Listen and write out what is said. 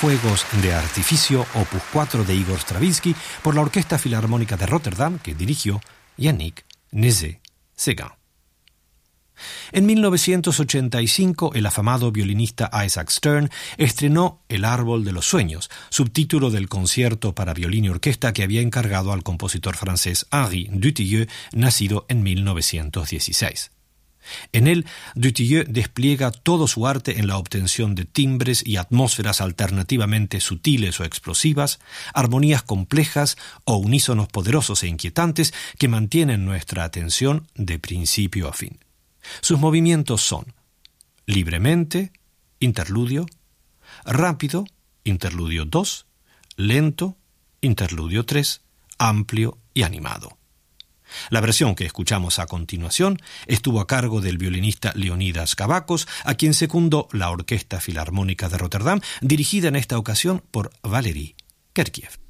Fuegos de Artificio, opus 4 de Igor Stravinsky, por la Orquesta Filarmónica de Rotterdam, que dirigió Yannick Nézet-Séguin. En 1985, el afamado violinista Isaac Stern estrenó El Árbol de los Sueños, subtítulo del concierto para violín y orquesta que había encargado al compositor francés Henri Dutilleux, nacido en 1916. En él, Dutilleux despliega todo su arte en la obtención de timbres y atmósferas alternativamente sutiles o explosivas, armonías complejas o unísonos poderosos e inquietantes que mantienen nuestra atención de principio a fin. Sus movimientos son libremente, interludio, rápido, interludio 2, lento, interludio 3, amplio y animado. La versión que escuchamos a continuación estuvo a cargo del violinista Leonidas Kavakos, a quien secundó la Orquesta Filarmónica de Rotterdam, dirigida en esta ocasión por Valery Gergiev.